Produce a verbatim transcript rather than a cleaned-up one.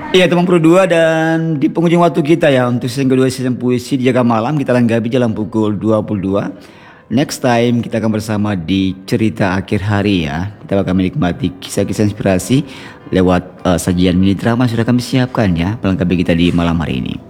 Iya teman Pro dua, dan di penghujung waktu kita ya untuk season kedua season puisi di Jaga Malam kita lengkapi jalan pukul dua puluh dua. Next time kita akan bersama di cerita akhir hari ya. Kita akan menikmati kisah-kisah inspirasi lewat uh, sajian mini drama sudah kami siapkan ya melengkapi kita di malam hari ini.